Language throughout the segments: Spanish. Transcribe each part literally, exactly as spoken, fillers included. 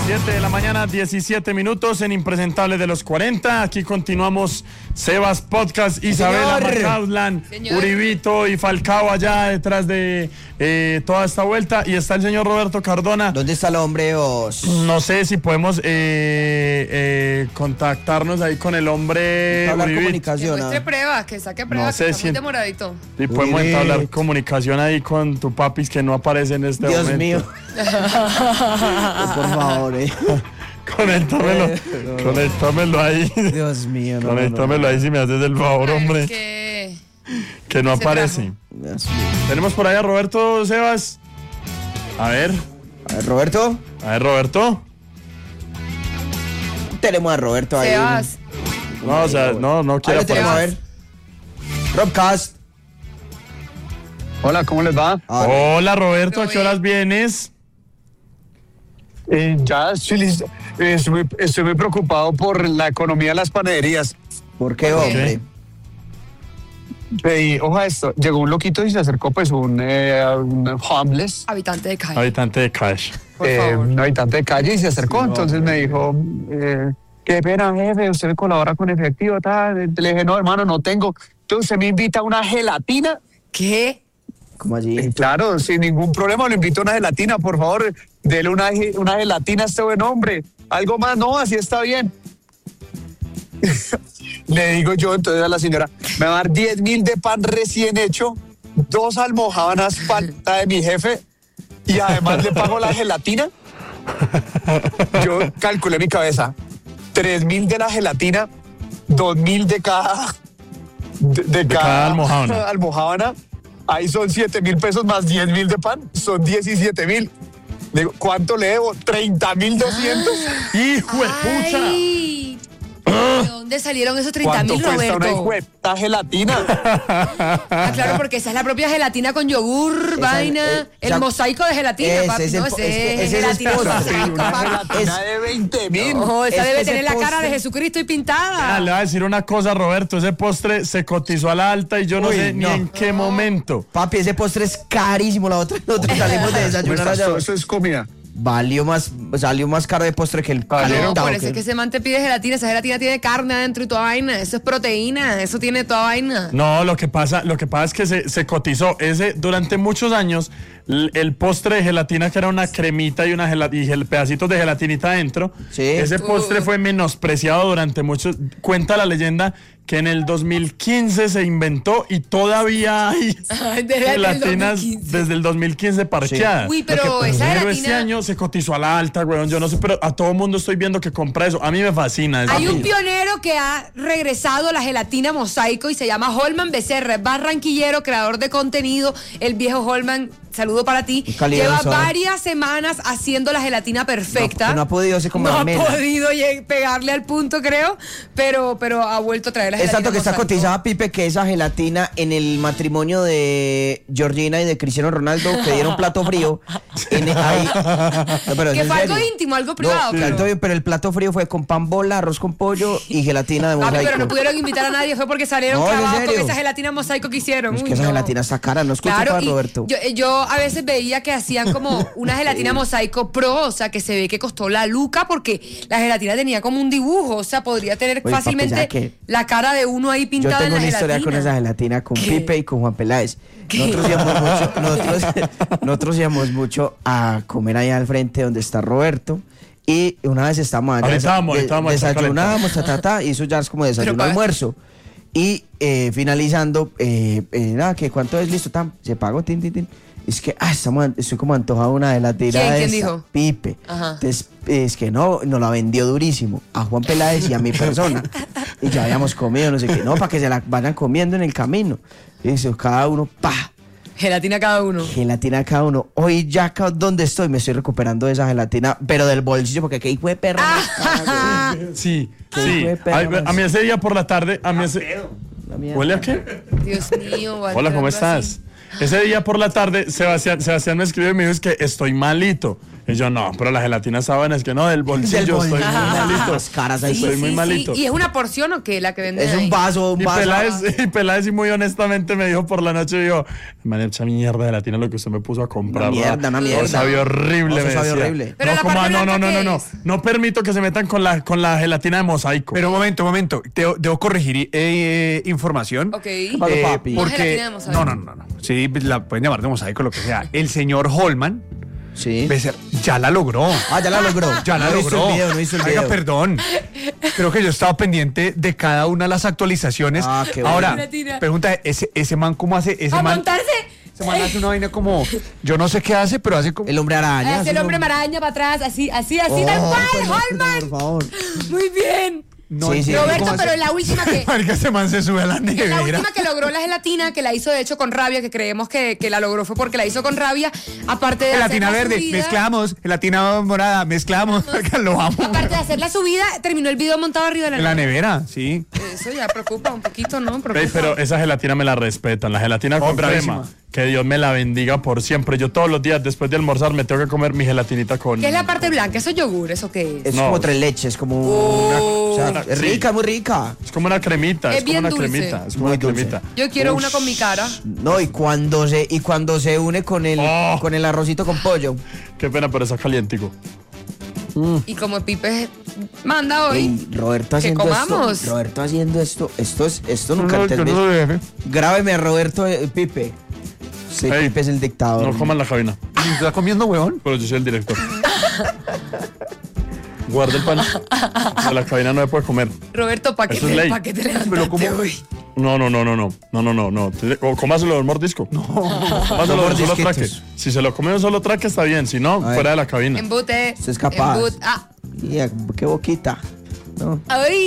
siete de la mañana, diecisiete minutos en Impresentables de los cuarenta. Aquí continuamos Sebas Podcast, Isabela Macauslan, Uribito y Falcao allá detrás de eh, toda esta vuelta. Y está el señor Roberto Cardona. ¿Dónde está el hombre vos? No sé si podemos eh, eh, contactarnos ahí con el hombre Uribito. Que muestre pruebas, que saque pruebas, no sé que está si muy demoradito. Sí, podemos entablar comunicación ahí con tu papis que no aparece en este Dios momento. Dios mío. Por favor, eh. Conéctamelo, no, no. conéctamelo ahí. Dios mío, no. Conéctamelo no, no. ahí si me haces el favor, hombre. Que, que no aparece. Dios mío. Tenemos por ahí a Roberto Sebas. A ver. A ver, Roberto. A ver, Roberto. Tenemos a Roberto ahí. Sebas. No, o sea, no, no quiero aparecer. A ver. Robcast. Hola, ¿cómo les va? Hola, Roberto, ¿a qué horas vienes? Eh, ya estoy listo. Eh, estoy, muy, estoy muy preocupado por la economía de las panaderías. ¿Por qué, hombre? Pedí, ojo esto, llegó un loquito y se acercó pues un, eh, un homeless. Habitante de calle. Habitante de calle. Por eh, favor. Un habitante de calle y se acercó, sí, entonces me dijo, eh, qué pena, jefe, usted me colabora con efectivo, tal. Le dije, no, hermano, no tengo. Entonces usted me invita a una gelatina. ¿Qué? ¿Cómo allí? Eh, claro, sin ningún problema, lo invito a una gelatina, por favor, dele una, una gelatina a este buen hombre. Algo más, no, así está bien. Le digo yo entonces a la señora, me va a dar diez mil de pan recién hecho, dos almojábanas falta de mi jefe y además le pago la gelatina. Yo calculé mi cabeza, tres mil de la gelatina, dos mil de cada, de, de De cada, cada almojábana. almojábana. Ahí son siete mil pesos más diez mil de pan, son diecisiete mil. Digo, ¿cuánto le debo? treinta mil doscientos. ¡Hijo de pucha! Ay, ¿de dónde salieron esos treinta ¿Cuánto mil, cuesta una Roberto? hijueta gelatina? Ah, claro, porque esa es la propia gelatina con yogur, Esa- vaina, eh, el ya- mosaico de gelatina, Ese papi. es el No, po- ese es que- es ese es el gelatina postre. mosaico, Una papi. gelatina de veinte mil. No, esa Es debe que tener ese la cara de postre- Jesucristo y Ah, pintada. le voy a decir una cosa, Roberto. Ese postre se cotizó a la alta y yo no Uy, sé no. ni en qué momento. Papi, ese postre es carísimo. La otra, nosotros salimos de desayunar allá. Todo eso es comida. Valió más, salió más caro de postre que el No, calentado. por eso es que ese man te pide gelatina. Esa gelatina tiene carne adentro y toda vaina. Eso es proteína. Eso tiene toda vaina. No, lo que pasa, lo que pasa es que se, se cotizó. Ese, durante muchos años, l- el postre de gelatina, que era una cremita y una gela- y gel- pedacitos de gelatinita adentro, Sí. ese postre Uh. fue menospreciado durante muchos. Cuenta la leyenda que en el dos mil quince se inventó y todavía hay Ay, desde el gelatinas dos mil quince. desde el dos mil quince parqueadas. Uy, pero Lo que- esa pero gelatina- este año se cotizó a la alta, weón. Yo no sé, pero a todo mundo estoy viendo que compra eso. A mí me fascina. ese Hay un postre. pionero que ha regresado a la gelatina mosaico y se llama Holman Becerra, es barranquillero, creador de contenido. El viejo Holman, saludo para ti. Calidoso. Lleva varias semanas haciendo la gelatina perfecta. No, no ha podido ser como No ha Almena. podido lleg- pegarle al punto, creo, pero, pero ha vuelto a traer la Es gelatina tanto que está mosaico. cotizada, Pipe, que esa gelatina en el matrimonio de Georgina y de Cristiano Ronaldo, que dieron plato frío. En, ahí, no, pero es Que en fue algo serio. íntimo, algo No, privado. claro, pero... todo bien, pero el plato frío fue con pan bola, arroz con pollo y gelatina de Papi, mosaico. pero no pudieron invitar a nadie, fue porque salieron No, ¿en clavados con serio? esa gelatina mosaico que hicieron. Es Uy, que esa no. gelatina está cara, no escucha Claro, para y Roberto. yo, yo a veces veía que hacían como una gelatina mosaico pro, o sea, que se ve que costó la luca porque la gelatina tenía como un dibujo, o sea, podría tener Oye, papi, Fácilmente ¿sabe qué? la cara de uno ahí Yo pintada tengo en la una historia gelatina. con esa gelatina, con ¿Qué? Pipe y con Juan Peláez. ¿Qué? Nosotros íbamos mucho, nosotros, nosotros íbamos mucho a comer allá al frente donde está Roberto. Y una vez estábamos allá, Ahorita vamos, de- ahorita vamos a estar desayunábamos, ta, ta, ta, y eso ya es como desayuno, para- almuerzo. Y eh, finalizando, eh, eh, nada, que cuánto es listo, tam, se pagó, tin, tin, tin. Es que, ah, estamos, an- estoy como antojado una gelatina. ¿Quién? de ¿Quién esa, dijo? Pipe. Ajá. Entonces, es que no, nos la vendió durísimo a Juan Peláez y a mi persona. Y ya habíamos comido, no sé qué, no, para que se la vayan comiendo en el camino. Y eso, cada uno, pa, Gelatina cada uno. gelatina cada uno. Hoy ya acá donde estoy me estoy recuperando de esa gelatina, pero del bolsillo, porque qué hijo de perro. Sí, Qué sí. hijo de perro Ay, más. a mí ese día por la tarde, a mí ese... La mierda. ¿Huele a qué? Dios mío. Walter, Hola, ¿cómo algo estás? así. Ese día por la tarde, Sebastián, Sebastián me escribió y me dijo es que estoy malito. Y yo, no, pero la gelatina saben es que no, del bolsillo, Del bolsillo. estoy muy malito. Las caras ahí. Estoy Sí, muy sí, malito. sí. ¿Y es una porción o qué la que venden Es ahí? un vaso, un Y vaso. Peláez, y Peláez, y muy honestamente me dijo por la noche, dijo, man, esa mierda de gelatina lo que usted me puso a comprar. Una mierda, ¿no? una mierda. No, sabía horrible, No, eso me sabía decía. horrible. Pero no, la como, parte ah, no, no, blanca, no, no, ¿qué no. es? No permito que se metan con la, con la gelatina de mosaico. Pero un momento, un momento. Debo, debo corregir eh, información. Ok. Pasó, Eh, papi? No es porque gelatina de mosaico. no, no, no, no. Sí, la pueden llamar de mosaico, lo que sea. El señor Holman Sí. Becer, ya la logró. Ah, ya la logró. Ya la no he visto logró. el video, no he visto el Oiga, video. perdón. Creo que yo estaba pendiente de cada una de las actualizaciones. Ah, qué Ahora, bueno. Tira. pregunta, ese, ese man cómo hace, ese ¿A man, montarse? ese man hace una vaina como, yo no sé qué hace, pero hace como El hombre araña. Hace el es un hombre maraña para atrás, así, así, así, tal Oh, cual, perfecto, Holman. por favor. Muy bien. no Sí, sí. entiendo Roberto, cómo hace. pero en la última que... Marica, ese man se sube a la En la nevera. última que logró la gelatina, que la hizo de hecho con rabia, que creemos que, que la logró fue porque la hizo con rabia, aparte de Gelatina hacer la verde, subida- mezclamos. Gelatina morada, mezclamos. Lo amo. Aparte de hacer la subida, terminó el video montado arriba de la En la nevera. nevera, sí. Eso ya preocupa un poquito, ¿no? Preocupa. Ey, pero esa gelatina me la respetan, la gelatina con bravísima. crema. Que Dios me la bendiga por siempre. Yo todos los días después de almorzar me tengo que comer mi gelatinita con... ¿Qué es la parte blanca? ¿Eso es yogur? ¿Eso qué es? Es No. como tres leches, como una, o sea, Una- es sí. rica, muy rica. Es como una cremita, Es es, bien como una dulce. cremita. Es como Muy una dulce. cremita. Yo quiero una con mi cara. No, y cuando se y cuando se une con el Oh. con el arrocito con pollo. Qué pena, pero está calientico. Y como Pipe manda hoy, Ey, Roberto que haciendo comamos. esto. Roberto haciendo esto. Esto es esto nunca No, antes que no visto. se deje. Grábeme a Roberto eh, Pipe. Sí, Ey, Pipe es el dictador. No coman la cabina. ¿Está comiendo, huevón? Pero yo soy el director. Guarda el pan. De la cabina no se puede comer. Roberto, ¿para qué Eso es te, ley. pa' qué te levantaste Pero ¿cómo? hoy? No, no, no, no, no. No, no, no, no. Te- o Cómaselo de un mordisco. No. Cómaselo de un solo Mordisquitos. traque. Si se lo come de un solo traque está bien. Si no, ver. fuera de la cabina. Embute. Usted es capaz. embut- ah. Ya, qué boquita. No.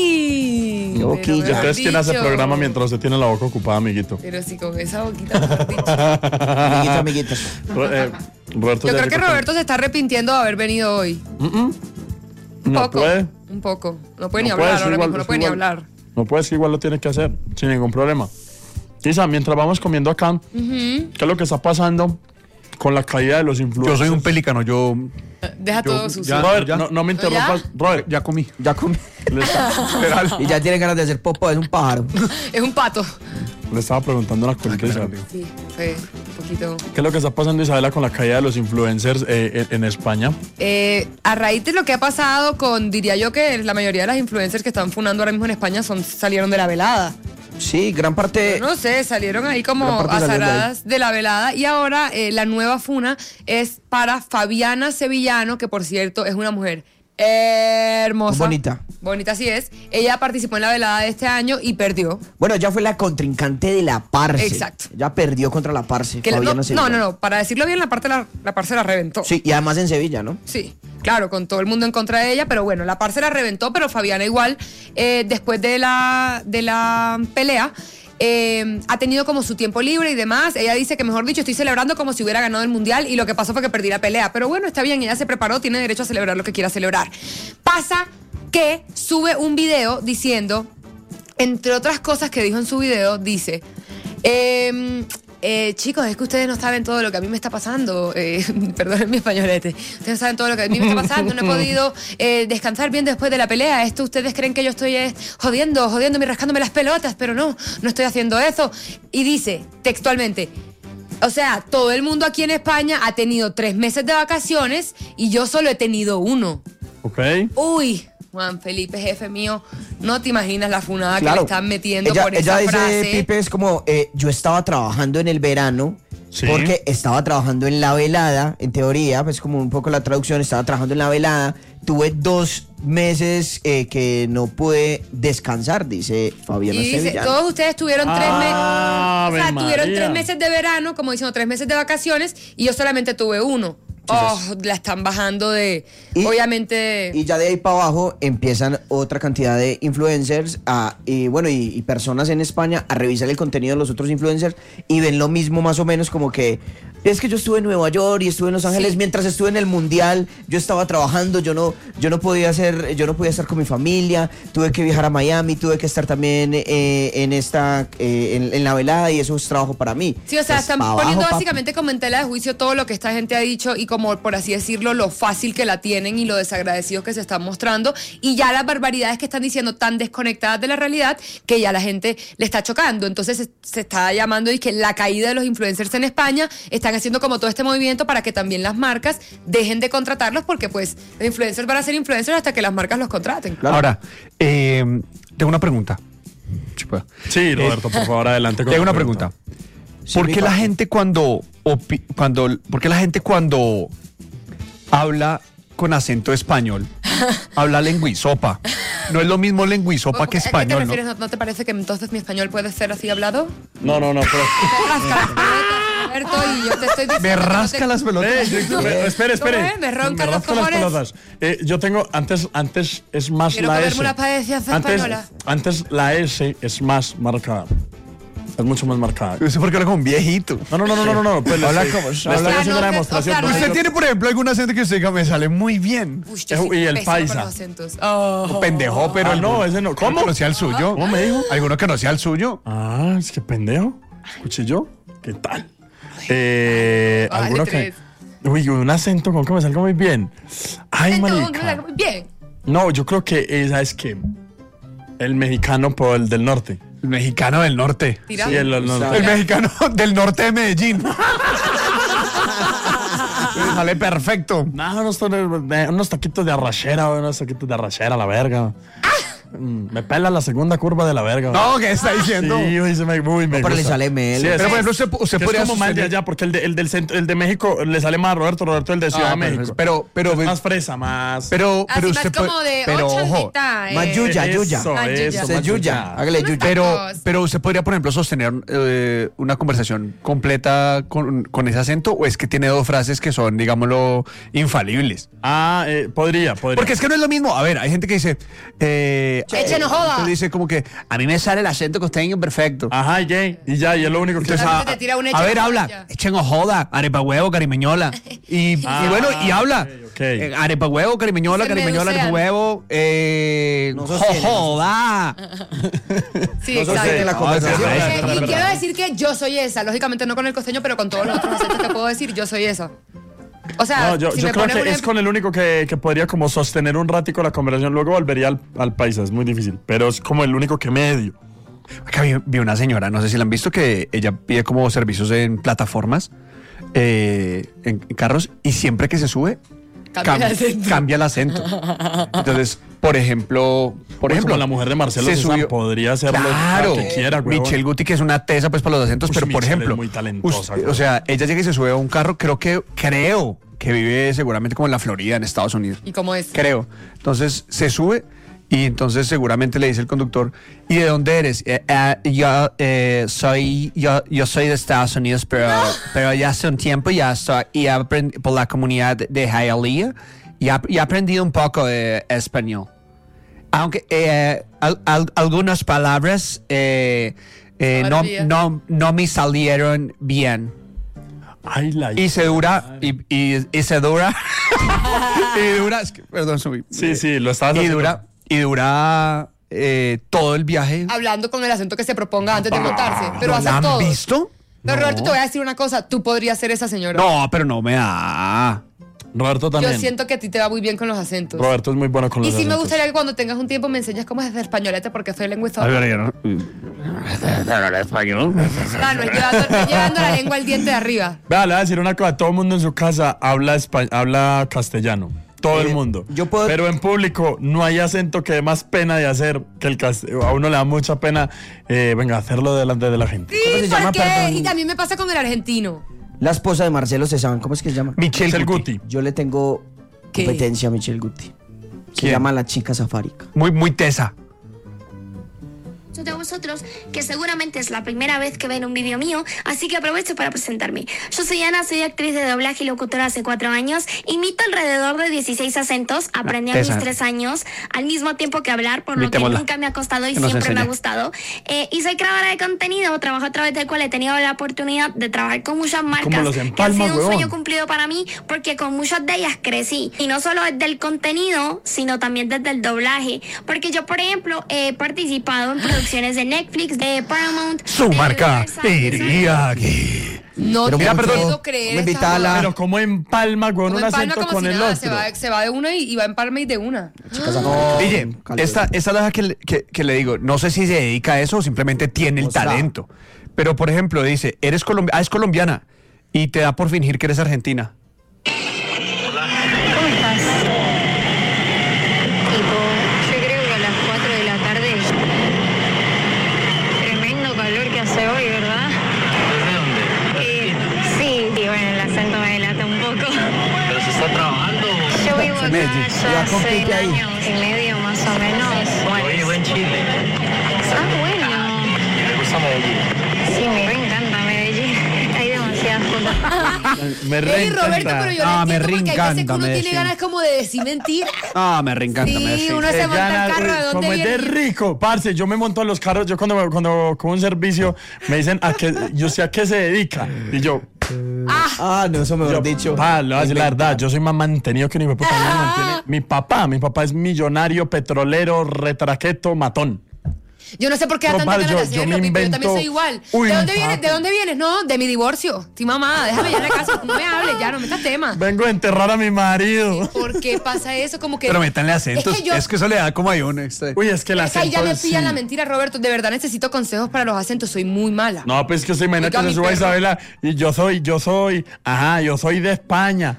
¡Ay! Qué boquilla. ¿Y Pero entonces quién hace dicho. programa mientras usted tiene la boca ocupada, amiguito? Pero si con esa boquita, mejor dicho. Amiguitos, amiguitos. Ro- eh, Roberto Yo ya creo que llegó Roberto se está arrepintiendo de haber venido hoy. con- Un No poco. puede. Un poco. No puede No ni puede, hablar es ahora igual, mismo, no es puede ni igual. hablar. No puedes, que igual lo tiene que hacer, sin ningún problema. Quizá mientras vamos comiendo acá, ¿qué es lo que está pasando con la caída de los influencers? Yo soy un pelícano, yo Deja Yo- todo sucio. ya- Robert, ya. no, no me interrumpas. Robert, ya comí. Ya comí. le, está- Y ya tiene ganas de hacer popo, es un pájaro. Es un pato. le estaba preguntando una cosa. ¿Qué Sí, fue un poquito. es lo que está pasando, Isabela, con la caída de los influencers eh, en, en España? Eh, a raíz de lo que ha pasado con, diría yo que la mayoría de las influencers que están funando ahora mismo en España son, salieron de la velada. Sí, gran parte. No sé, salieron ahí como Gran parte salió de ahí. azaradas de la velada. Y ahora eh, la nueva funa es para Fabiana Sevillano, que por cierto es una mujer hermosa. Bonita. Bonita sí es. Ella participó en la velada de este año y perdió. Bueno, ya fue la contrincante de la Parce. Exacto. Ya perdió contra la Parce. Que la- no, Fabiana no, Sevilla. no, no, para decirlo bien, la parte la, la parce la reventó. Sí, y además en Sevilla, ¿no? Sí, claro, con todo el mundo en contra de ella, pero bueno, la parce la reventó, pero Fabiana igual, eh, después de la, de la pelea, eh, ha tenido como su tiempo libre y demás. Ella dice que, mejor dicho, estoy celebrando como si hubiera ganado el mundial y lo que pasó fue que perdí la pelea. Pero bueno, está bien, ella se preparó, tiene derecho a celebrar lo que quiera celebrar. Pasa que sube un video diciendo, entre otras cosas que dijo en su video, dice... em, eh, chicos, es que ustedes no saben todo lo que a mí me está pasando. Eh, perdonen mi españolete. Ustedes no saben todo lo que a mí me está pasando. No he podido eh, descansar bien después de la pelea. Esto ustedes creen que yo estoy eh, jodiendo, jodiéndome, rascándome las pelotas, pero no, no estoy haciendo eso. Y dice textualmente, o sea, todo el mundo aquí en España ha tenido tres meses de vacaciones y yo solo he tenido uno. ¿Ok? Uy, Juan Felipe, jefe mío, no te imaginas la funada que le Claro. están metiendo ella, por ella esa dice, frase. Pipe, es como, eh, yo estaba trabajando en el verano, Sí. porque estaba trabajando en la velada, en teoría, pues como un poco la traducción, estaba trabajando en la velada, tuve dos meses eh, que no pude descansar, dice Fabiana Y dice, Sevillano. todos ustedes tuvieron tres meses, o sea, Ave tuvieron María. tres meses de verano, como diciendo, tres meses de vacaciones, y yo solamente tuve uno. Oh, la están bajando de, Y- obviamente... Y ya de ahí para abajo empiezan otra cantidad de influencers a, y bueno y, y personas en España a revisar el contenido de los otros influencers y ven lo mismo más o menos como que Es que yo estuve en Nueva York y estuve en Los Ángeles. Sí. Mientras estuve en el Mundial, yo estaba trabajando, yo no, yo no podía hacer, yo no podía estar con mi familia, tuve que viajar a Miami, tuve que estar también eh, en esta, eh, en, en la velada, y eso es trabajo para mí. Sí, o sea, Pues, están pa' poniendo abajo, básicamente como en tela de juicio todo lo que esta gente ha dicho y como, por así decirlo, lo fácil que la tienen y lo desagradecidos que se están mostrando, y ya las barbaridades que están diciendo tan desconectadas de la realidad que ya la gente le está chocando. Entonces se, se está llamando y que la caída de los influencers en España están haciendo como todo este movimiento para que también las marcas dejen de contratarlos, porque pues los influencers van a ser influencers hasta que las marcas los contraten. Claro. Ahora, eh, tengo una pregunta. Si puedo. Sí, Roberto, por favor, adelante con Tengo tu una pregunta. Sí, ¿Por mi qué la papi. gente cuando, opi- cuando, por qué la gente cuando habla con acento español habla lenguisopa? No es lo mismo lenguisopa que ¿A qué te español, ¿no? refieres? ¿No, ¿No te parece que entonces mi español puede ser así hablado? No, no, no, pero... Me rasca las pelotas, Roberto, y yo te estoy diciendo Me que no rasca te- las pelotas. Eh, yo- eh, espere, espere. ¿Cómo es? Me roncan los rasco las cojones. pelotas. Eh, yo tengo, antes, antes es más Quiero la comerme S. una padecilla Antes, española. antes la S es más marcada. Es mucho más marcada. Usted porque habla como un viejito. No, no, no, no, no, no, no. Pues le Habla estoy, como- le estoy habla- haciendo O sea, una no, demostración. o sea, no, porque Usted yo- tiene, por ejemplo, algún acento que usted diga, me sale muy bien. Uy, yo soy Y el pésima paisa. con los acentos. Oh. Pendejo, pero Ah, el- no, ese no. ¿Cómo? Que no sea el suyo. ¿Cómo me dijo? ¿Alguno que no sea el suyo? Ah, es que pendejo. Escuché yo. ¿Qué tal? Eh, Vale, alguno tres. que. Uy, un acento con que me salga muy bien. Ay, Entonces, marica. bien. No, yo creo que esa es que. El mexicano por el del norte. El mexicano del norte. Tira. Sí, el del norte. El mexicano del norte de Medellín. Me sale perfecto. No, unos, unos taquitos de arrachera, unos taquitos de arrachera, la verga. Mm, Me pela la segunda curva de la verga. No, ¿qué está diciendo? Sí, uy, se me, uy, me No, pero le gusta. sale mel. Sí, es- Pero por ejemplo, usted, usted que podría es como mal de sostener- allá, porque el de, el del centro, el de México le sale más a Roberto, Roberto el de Ciudad Ah, de México. pero- pero- Es más fresa, más. Pero, Así pero más usted como puede- de pero ocho ojo, mitad, eh. Más yuya, Eso, yuya. eso, Ah, yuya. Ese más es yuya. yuya. Hágale yuya. Pero, Tacos. pero usted podría, por ejemplo, sostener eh, una conversación completa con, con ese acento, o es que tiene dos frases que son, digámoslo, infalibles. Ah, eh, podría, podría. Porque es que no es lo mismo. A ver, hay gente que dice. Eh, Eche, no joda. usted dice como que a mí me sale el acento costeño perfecto. Ajá, y gay. Y ya, y es lo único que Entonces, Claro, a, te tira un a eche ver, no habla. joda. Echen o joda, arepa huevo, carimeñola. Y, Ah, y bueno, y habla. ok, ok. Eh, arepa huevo, carimeñola, Se carimeñola, arepa meducean. huevo. Eh, No jo- sostiene, no joda. Sí, No exacto. sostiene la No, conversación. sí, Eh, es verdad, y es quiero verdad. decir que yo soy esa, lógicamente no con el costeño, pero con todos los otros acentos que puedo decir, yo soy esa. O sea, No, yo, si yo me creo pones que un es em- con el único que, que podría como sostener un ratico la conversación, luego volvería al, al país, es muy difícil, pero es como el único que medio. Acá vi, vi una señora, no sé si la han visto, que ella pide como servicios en plataformas, eh, en, en carros, y siempre que se sube, Cambia el cam- acento. cambia el acento. Entonces, por ejemplo, por Pues ejemplo, como la mujer de Marcelo se César subió- podría hacerlo Claro, lo que quiera, huevón. Michelle Guti, que es una tesa pues para los acentos, Uy, pero por Michelle ejemplo, es muy talentosa, usted- huevón. o sea, ella llega y se sube a un carro, creo que creo que vive seguramente como en la Florida, en Estados Unidos. ¿Y cómo es? Creo. Entonces se sube y entonces seguramente le dice el conductor, ¿y de dónde eres? "Eh, eh, yo eh, soy yo, yo soy de Estados Unidos, pero, pero ya hace un tiempo ya estoy y aprendí por la comunidad de Hialeah y, ap- y he aprendido un poco de español. Aunque eh, al- al- algunas palabras eh, eh, no, Maravilla. no, no me salieron bien. Ay, la Y se dura, y, y, y se dura, y dura, es que, perdón, subí. Sí, sí, lo estabas Y haciendo. dura, y dura eh, todo el viaje. Hablando con el acento que se proponga antes de montarse, pero ¿No hacer la han todo. visto? Pero No. Roberto, te voy a decir una cosa, tú podrías ser esa señora. No, pero no me da. Roberto también. Yo siento que a ti te va muy bien con los acentos. Roberto es muy bueno con Y los sí me acentos. gustaría que cuando tengas un tiempo me enseñes cómo es de españolete porque soy lingüista. A ver, yo no. Claro, no es llevando, es llevando la lengua al diente de arriba. Vea, le voy a decir una cosa. Todo el mundo en su casa habla, espa- habla castellano. Todo el Eh, mundo. yo puedo- Pero en público no hay acento que dé más pena de hacer que el castellano. A uno le da mucha pena, eh, venga, hacerlo delante de la gente. ¿Cómo se Sí, llama, ¿por qué? perdón? Y también me pasa con el argentino. La esposa de Marcelo Cezanne, ¿cómo es que se llama? Michelle Michelle Guti. Guti. Yo le tengo ¿Qué? competencia a Michelle Guti. Se ¿Quién? llama La Chica Safárica. Muy, muy tesa. de vosotros que seguramente es la primera vez que ven un vídeo mío, así que aprovecho para presentarme. Yo soy Ana, soy actriz de doblaje y locutora hace cuatro años, imito alrededor de dieciséis acentos, aprendí a mis tres años al mismo tiempo que hablar, por lo que nunca me ha costado y siempre me ha gustado. Eh, y soy creadora de contenido, trabajo a través del cual he tenido la oportunidad de trabajar con muchas marcas, Empalma, que ha sido un huevón. sueño cumplido para mí, porque con muchas de ellas crecí, y no solo desde el contenido, sino también desde el doblaje, porque yo, por ejemplo, he participado en producciones de Netflix, de Paramount. Su de marca Universal, iría aquí. No Pero te mira, puedo perdón, creer. me esta invitaba a la- joda. Pero como empalma con Como un empalma acento como con si el nada, otro. se va, se va de una y, y va en palma y de una. Oye, esta, esta es la que, le- que, que le digo, no sé si se dedica a eso o simplemente tiene el O sea. talento. Pero, por ejemplo, dice, eres colombi- ah, es colombiana y te da por fingir que eres argentina. ¿Cómo estás? Tipo, yo creo que a las cuatro de la tarde. Tremendo calor que hace hoy, ¿verdad? ¿Desde dónde? Eh, sí, y bueno, el acento me delata un poco. ¿Pero se está trabajando? Yo vivo acá Medellín. ya Ya hace compite un ahí. año y medio más o menos. Yo vivo en Chile. Ah, bueno. ¿Me gusta Medellín? Sí, me encanta Medellín. Hay demasiadas cosas. Me Ey, reencanta. Roberto, pero yo Ah, no me entiendo porque hay veces que reencanta uno tiene Medellín. ganas como de decir mentiras. Ah, me reencanta. Sí, Medellín. uno se Eh, monta gana, el carro, ¿de uy, dónde como es de viene? rico, parce, yo me monto a los carros, yo cuando, cuando como un servicio me dicen a qué, yo sé a qué se dedica, y yo, Ah, no, eso mejor yo dicho. pa, le voy a decir la verdad, yo soy más mantenido que ni mi puta, me mantiene mi papá, mi papá es millonario, petrolero, retraqueto, matón. Yo no sé por qué da tanta Compadre, ganas de yo- yo hacerlo, me Pipo, yo también invento soy igual. un ¿De dónde vienes? papo. ¿De dónde vienes? No, de mi divorcio. Estoy mamada, déjame ya en la casa, no me hables ya, no metas tema. Vengo a enterrar a mi marido. ¿Por qué pasa eso? Como que... Pero métanle acentos. Es que, yo, Es que eso le da como hay un extra. Uy, es que el es que ahí ya me acento pillan sí. la mentira, Roberto. De verdad necesito consejos para los acentos, soy muy mala. No, pues que se imagina Oiga, que mi se suba perro. Isabela y yo soy, yo soy, ajá, yo soy de España.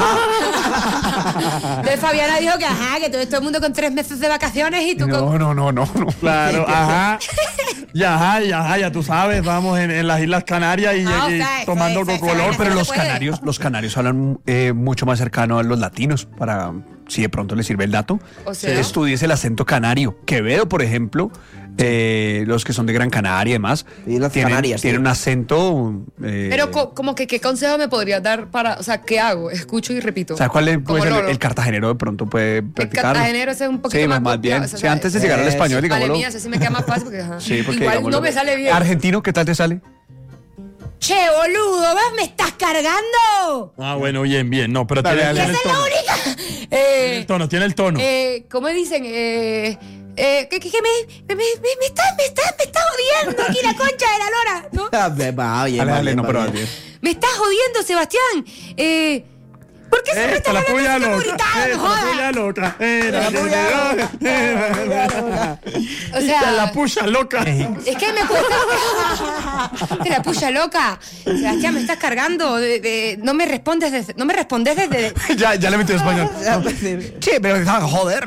Entonces Fabiana dijo que ajá, que todo, todo el mundo con tres meses de vacaciones y tú con... No, no, no, no, no. Claro, ajá. Y ajá, y ajá, ya tú sabes, vamos en, en las Islas Canarias y, Ah, y o sea, tomando eso es- cocolor, eso Pero no los se puede. canarios, los canarios hablan eh, mucho más cercano a los latinos para si de pronto les sirve el dato. O sea. Estudies el acento canario. Quevedo, por ejemplo, eh, los que son de Gran Canaria y demás, Y las tienen, Canarias, tienen sí. un acento. eh, Pero co- como que, ¿qué consejo me podrías dar para, o sea, qué hago? Escucho y repito. o sea, ¿cuál es, Como puede ser el, loro. el cartagenero de pronto puede El practicarlo? cartagenero ese es un poquito Sí, más... más bien. o sea, Sí, antes de llegar al Eso. español, Vale, digámoslo. mía, eso sí me queda más fácil porque, ajá. Sí, porque igual digámoslo. no me sale bien. Argentino, ¿qué tal te sale? Che, boludo, ¿ves? ¿Me estás cargando? Ah, bueno, bien, bien. No, pero Dale, tiene, dale. tiene ¡Esa el es la tono. única! Tiene Eh, el tono, tiene el tono. eh, ¿Cómo dicen? Eh, eh, que, que, que me, me, me, me, está, me, está, me está jodiendo aquí la concha de la lora, ¿no? Ah, ve- va, bien, Dale, va dale, bien, no, va pero bien. bien. Me estás jodiendo, Sebastián. Eh, ¿Por qué siempre Esta estás la hablando puya así como loca. gritando, Esta la joda? puya loca. Eh, la La puya puya loca. O sea, La puya loca. es que me cuesta. Te la puya loca. Sebastián, me estás cargando. de- de- no me respondes desde, no me respondes desde. ya, ya le metí español. Sí, pero joder.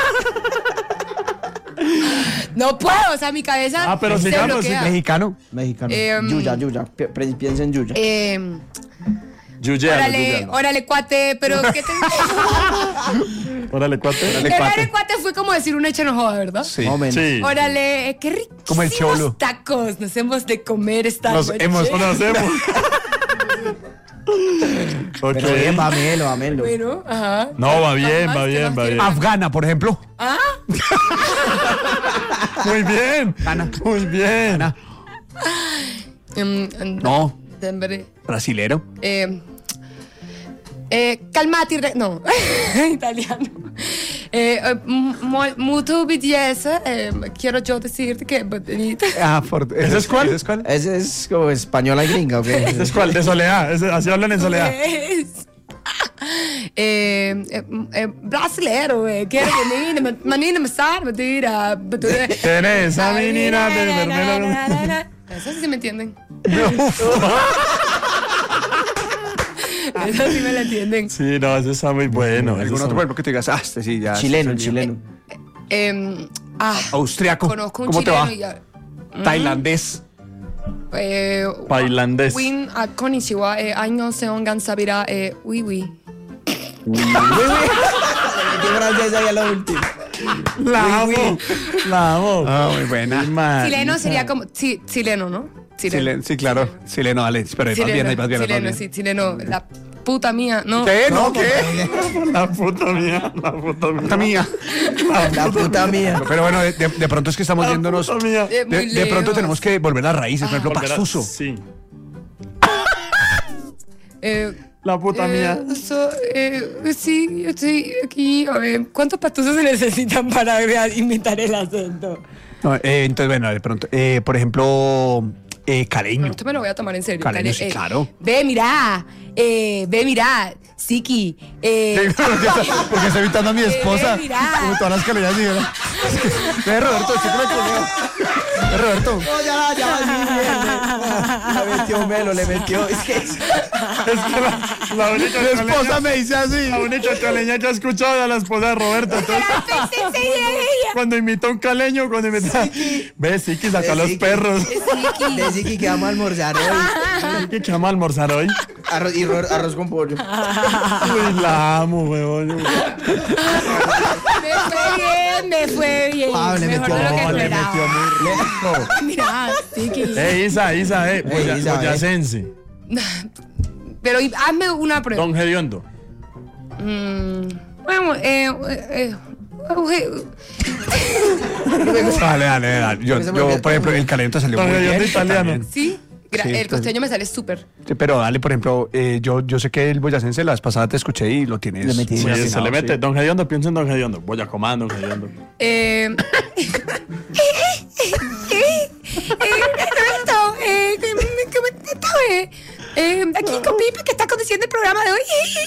No puedo, o sea, mi cabeza Ah, pero se sigamos, bloquea. Mexicano. Mexicano. Em, Yuya, Yuya. Pi- pi- Piensa en Yuya. Eh, Yuyéalo, órale, yuyéalo. órale, cuate, pero ¿qué te Órale, cuate. Órale, Órale, cuate. cuate fue como decir una hecha no joda, ¿verdad? Sí. Más o menos. Sí. Órale, eh, qué ricos Como el cholo. tacos nos hemos de comer esta Nos noche. hemos- No hacemos. Ok. Pero bien, va melo, va melo. Bueno, ajá. No, va bien, Más, va ¿qué bien, más va quieres? bien. Afgana, por ejemplo. ¿Ah? Muy bien. Gana. Muy bien. Gana. Em, em, No. Sempre. Brasilero. Eh, eh, calmati, re- no, italiano. Eh, eh, mo- mucho belleza, eh, quiero yo decirte que bonita. Ah, por, ¿Ese es cuál? ¿Ese es cuál? ¿Ese es como española y gringa o qué? ¿Es cuál? De Soledad. Ese- así hablan en Soledad. Es- Eh, eh, eh, brasilero, eh, quiero que menina, menina me sabe, mentira. Tenés esa menina de vermelho. Eso sí se me entienden. Eso sí me la entienden. Sí, no, ese está muy bueno. ese ¿Algún está otro muy- pueblo que te digas? Ah, este sí, ya. Chileno, este sí, chileno. Eh, ah, Austriaco. conozco un ¿Cómo te chileno va? y ya. Tailandés. Eh, Tailandés. Win a konnichiwa, eh, año seon gansabira, eh, oui, oui. Qué francés ahí a lo último. La amo. La amo. Ah, muy buena. Man. Chileno sería como. Sí, chileno, ¿no? Chileno, sí, claro. Chileno, dale. Pero ahí vas bien, ahí vas bien. ahí vas Chileno, bien. sí, chileno. La puta mía, ¿no? ¿Qué? ¿No? ¿Qué? La puta mía. La puta mía. Puta mía. La puta mía. Pero bueno, de, de- de pronto es que estamos La yéndonos. puta mía. Eh, De, muy de pronto lejos. tenemos que volver a las raíces, por ejemplo, Volver a- Pastuso. Sí. Eh, La puta eh, mía. so- eh, sí, yo estoy aquí. A ver, ¿cuántos pastusos se necesitan para agregar- imitar el acento? No, eh, entonces, bueno, de pronto, eh, por ejemplo, eh, No, caleño. esto me lo voy a tomar en serio. Caleño, Dale, sí, eh, claro. Ve, mirá. Eh, ve, mirá. Siki. Eh, Porque está invitando a mi esposa. Eh, mira. Como todas las calidades. Ve, Roberto, chico, me comió. Ve, Roberto. No, ya, ya, sí, le metió Melo, le metió. Es que Es que la, la única Mi esposa chaleña- me dice así. La única caleña que ha escuchado es a la esposa de Roberto. Entonces, cuando imita a un caleño, cuando imita. Ve, Siki, saca Ve, los Siki. perros. Decí que vamos a almorzar hoy. Siki, ¿qué vamos a almorzar hoy? Arroz, y ro- arroz con pollo. Uy, la amo, weón. me fue bien, me fue bien. Ah, le Mejor metió- de lo que no, le esperaba. metió muy rico. Mira, Siki. Eh, Isa, Isa, eh. Boya- Isa, eh. boyacense. Pero y- hazme una prueba. Don Gediondo. Mm, bueno, eh, eh, eh, Dale, dale, dale. Yo, yo, por ejemplo, el calento salió Don muy bien. Gediondo italiano. también. sí, gra- Sí, el pues- costeño me sale súper. Sí, pero dale, por ejemplo, eh, yo, yo sé que el boyacense la vez pasada te escuché y lo tienes. Le metí. Sí, muy se afinado, le mete. sí. Don Gediondo, piensa en Don Gediondo. Voy a comer Don Gediondo. Eh, Roberto, eh, ¿cómo estás? Eh, eh, aquí con Pipe que está conduciendo el programa de hoy.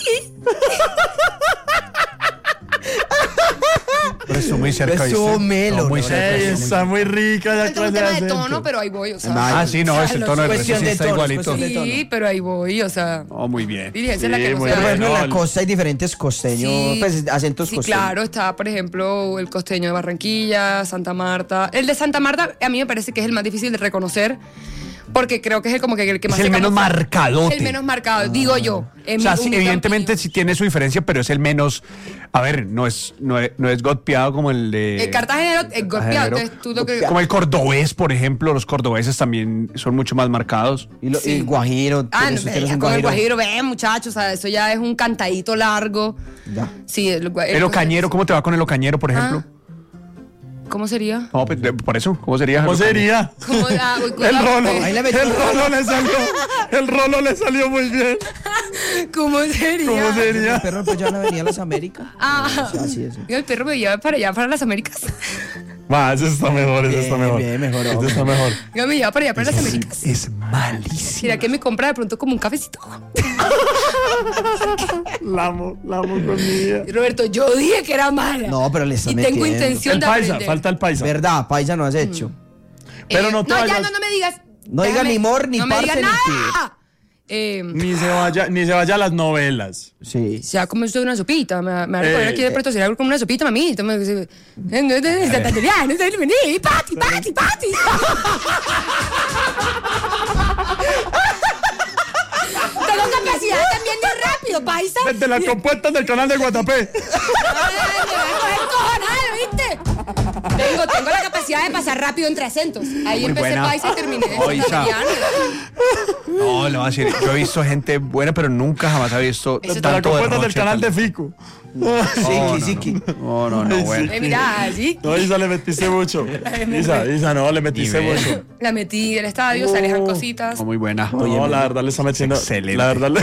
Pero estuvo muy cerca. Pero estuvo ¿viste? melo, Estuvo muy ¿no? cerca. Ey, estuvo muy está muy rica la Es un clase de tema de acento. tono, pero ahí voy, o sea. Ah, sí, no, es el tono del resto Cuestión sí de está tono, igualito. cuestión de tono. Sí, pero ahí voy, o sea. Oh, muy bien. Dirigencia la Sí, que no muy sea. Por ejemplo, en la No, costa hay diferentes costeños, Sí. pues acentos Sí, costeños. claro, está, por ejemplo, el costeño de Barranquilla, Santa Marta. El de Santa Marta a mí me parece que es el más difícil de reconocer, porque creo que es el como que el que más Es el se menos camufla. marcadote. El menos marcado, digo yo. en O sea, mi sí, humilde evidentemente opinión. sí tiene su diferencia, pero es el menos. A ver, no es, no es, no es golpeado como el de. El cartagenero es golpeado, Cartagenero. entonces tú lo que... Como el cordobés, por ejemplo. Los cordobeses también son mucho más marcados. Y, lo, Sí. y guajiro. Ah, tienes- no, tienes ya un con el guajiro, ven muchachos, o sea, eso ya es un cantadito largo. Ya. Sí, el, gua- El ocañero, ¿cómo te va con el ocañero, por ejemplo? Ah. ¿Cómo sería? No, pues, de- por eso, ¿cómo sería? ¿Cómo el ocañero? sería? ¿Cómo, ah, uy, El cuidado, rolo. eh, Ahí le metió El rolo le salió. El rolo le salió muy bien. ¿Cómo sería? ¿Cómo El sería? perro pues ya no venía a las Américas. Ah, Sí, así es. el perro me lleva para allá, para las Américas. Va, ese está mejor, ese Bien, está mejor. bien, mejoró. Ese está mejor. Yo me lleva para allá, para las Américas. Es malísimo. Mira que me compra de pronto como un cafecito. La amo, la amo con mi vida. Y Roberto, yo dije que era mala. No, pero le está Y tengo metiendo. intención El de paisa, aprender. falta el paisa. Verdad, paisa no has hecho. Pero no te no, ya vayas- no, no me digas. No digas Déjame- ni mor, ni no me parce, digas ni nada. Eh, Ni se vaya, ni se vaya a las novelas. Sí. ya como esto de una sopita, me, me voy a Eh, poner aquí de pronto, será como una sopita, mamita. Me dice, santandereano, vení, pati, pati, pati. Tengo capacidad también de rápido, paisa. Desde las compuestas del canal de Guatapé. Ay, me va a coger cojonada, ¿viste? Tengo, tengo la capacidad de pasar rápido entre acentos. Ahí Muy empecé buena. paisa y terminé de Oh, Isa. santandereano. No, le voy a decir, yo he visto gente buena, pero nunca jamás he visto Eso Desde las tanto compuestas del derroche, canal de tal- Fico. Siki, Siki. No, no, no, bueno. Eh, mira, allí No, Isa, le metiste mucho. Isa, Isa, no, le metiste Nivel. mucho. la metí del estadio, se alejan cositas. No, muy buena. No, la verdad le está metiendo. Excelente. La verdad le.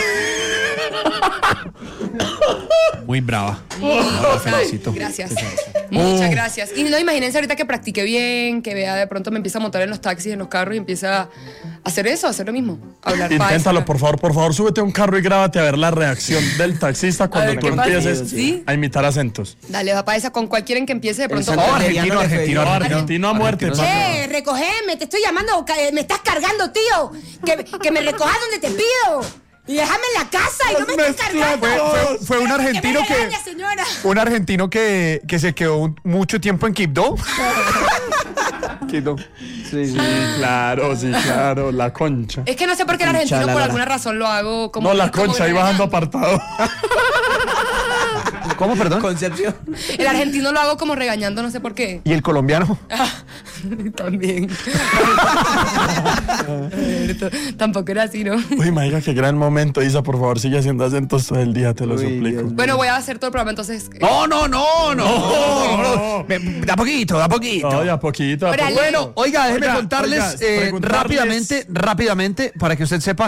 Muy brava. Ay, felicito. Gracias. Oh. Muchas gracias. Y no, imagínense ahorita que practique bien, que vea de pronto me empieza a montar en los taxis, en los carros y empieza a hacer eso, a hacer lo mismo. A hablar Inténtalo, paisa. por favor, por favor, súbete a un carro y grábate a ver la reacción del taxista cuando ver tú qué pasa. empieces Sí. a imitar acentos. Dale, va paisa con cualquiera en que empiece de pronto. El Oh, Santandereano argentino, le argentino, fue- No, argentino. argentino a muerte, Argentino, papi. ¡Eh, recogeme! Te estoy llamando, ca- me estás cargando, tío. Que, que me recojas donde te pido. Y déjame en la casa y no me estés cargando. Fue, fue- fue un argentino me que. regaña, señora. Un argentino que, que se quedó un- mucho tiempo en Quibdó. Quibdó. Sí, sí, claro, sí, claro, la concha. Es que no sé por qué el argentino, Concha, la, por la. alguna razón lo hago como. No, la como concha, ahí regañando. bajando apartado. ¿Cómo, perdón? Concepción. El argentino lo hago como regañando, no sé por qué. ¿Y el colombiano? También. Tampoco era así, ¿no? Uy, marica, qué gran momento. Isa, por favor, sigue haciendo acentos todo el día, te lo Uy, suplico. Dios. Bueno, voy a hacer todo el programa, entonces. eh, No, no, no, no. No, no, no. Me- Da poquito, da poquito. No, de a poquito. de a Órale. poquito. Bueno, oiga, déjeme Oiga, contarles oiga, eh, preguntarles- rápidamente, rápidamente, para que usted sepa.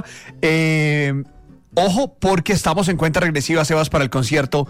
eh, Ojo, porque estamos en cuenta regresiva, Sebas, para el concierto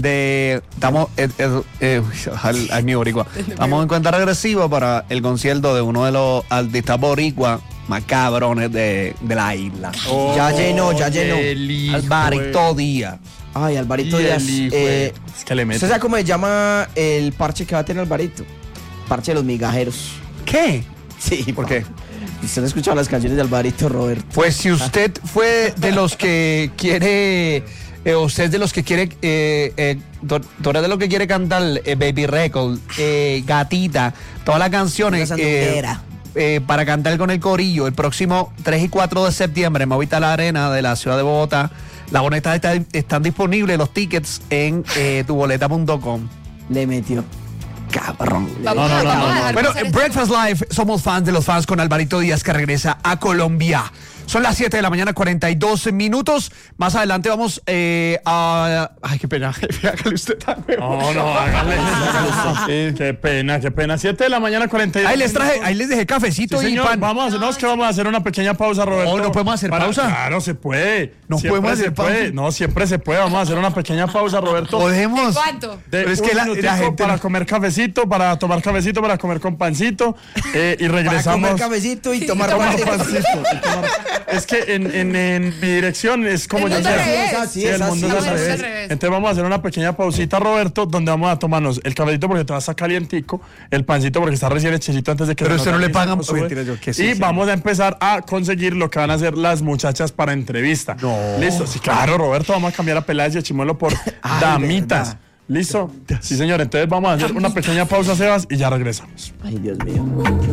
de. Estamos. Eh, eh, eh, uy, al, al mi boricua. Estamos en cuenta regresiva para el concierto de uno de los artistas boricua más cabrones de, de la isla. Oh, Ya llenó, ya llenó. el hijo Alvarito Díaz. Ay, Alvarito Y Díaz. el hijo eh, de- es que le mete. ¿Usted sabe cómo se llama el parche que va a tener Alvarito? Parche de los migajeros. ¿Qué? Sí, ¿Por qué? ¿Usted ha escuchado las canciones de Alvarito, Robert? Pues si usted fue de los que quiere, eh, usted es de los que quiere, eh, eh, tú tú eres de los que quiere cantar eh, Baby Record, eh, Gatita, todas las canciones Una eh, sandunguera. eh, para cantar con el corillo el próximo tres y cuatro de septiembre en Movistar La Arena de la ciudad de Bogotá. Las boletas está- están disponibles, los tickets en eh, tu boleta punto com. Le metió. Cabrón. Vamos, No, no, a- no, vamos no, a no. dejar Bueno, pasar en esto. Breakfast Live somos fans de los fans con Alvarito Díaz que regresa a Colombia. Son las siete de la mañana, cuarenta y dos minutos. Más adelante vamos eh, a... Ay, qué pena. Hágale usted tan No, no, hágale. hágale. Qué pena, qué pena. siete de la mañana, cuarenta y dos Ahí les traje, minutos. ahí les dejé Sí, cafecito y señor, pan. vamos a hacer, no, es que vamos a hacer una pequeña pausa, Roberto. No, ¿no podemos hacer Para- pausa? Claro, se puede. ¿No Siempre podemos se hacer pausa? puede. No, siempre se puede. Vamos a hacer una pequeña pausa, Roberto. Podemos. ¿Cuánto? De Pero es un que la, minutico la gente... para comer cafecito, para tomar cafecito, para comer con pancito eh, y Para regresamos. comer cafecito y tomar tomar mate. pancito, y tomar- Es que en, en, en mi dirección es como El yo mundo quiero. al revés. Es así, Sí, es el mundo así. es al No, es revés. al revés. Entonces vamos a hacer una pequeña pausita, Roberto, donde vamos a tomarnos el cafecito porque te va a estar calientico, el pancito porque está recién hechecito antes de que Pero se usted nos no le dañe, pagan- nos sube. Mentira, yo que sí, Y sí. vamos a empezar a conseguir lo que van a hacer las muchachas para entrevista. No. Listo, sí, claro, Roberto, vamos a cambiar a Peláez y a Chimuelo por Ay, damitas. verdad. ¿Listo? Sí, señor, entonces vamos a hacer una pequeña pausa, Sebas, y ya regresamos. Ay, Dios mío.